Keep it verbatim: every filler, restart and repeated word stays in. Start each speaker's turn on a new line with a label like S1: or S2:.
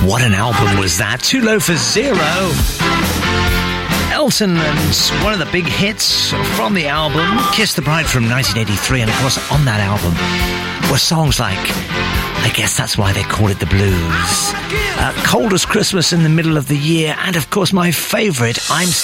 S1: What an album was that? Too Low for Zero. Elton, and one of the big hits from the album, Kiss the Bride from nineteen eighty-three. And of course, on that album were songs like, I guess that's why they call it the blues, uh, Cold as Christmas in the Middle of the Year, and of course my favourite, I'm